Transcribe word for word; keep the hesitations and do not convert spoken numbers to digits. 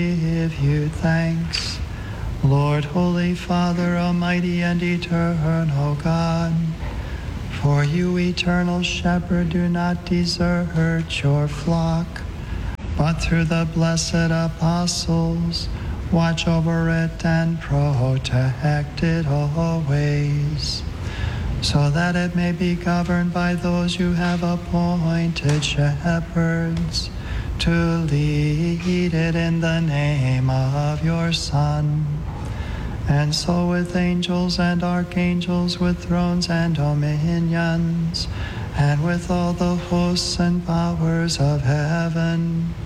give you thanks. Lord, Holy Father, Almighty and eternal God, for you, eternal Shepherd, do not desert your flock, but through the blessed apostles, watch over it and protect it always, so that it may be governed by those you have appointed shepherds to lead it in the name of your Son. And so with angels and archangels, with thrones and dominions, and with all the hosts and powers of heaven,